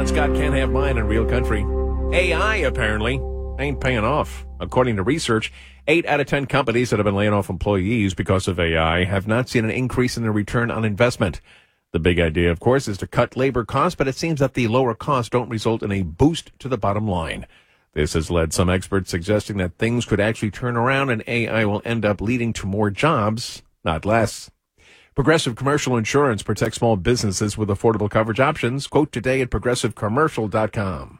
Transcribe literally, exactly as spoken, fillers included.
Scott can't have mine in Real Country. A I, apparently, ain't paying off. According to research, eight out of ten companies that have been laying off employees because of A I have not seen an increase in their return on investment. The big idea, of course, is to cut labor costs, but it seems that the lower costs don't result in a boost to the bottom line. This has led some experts suggesting that things could actually turn around and A I will end up leading to more jobs, not less. Progressive Commercial Insurance protects small businesses with affordable coverage options. Quote today at progressive commercial dot com.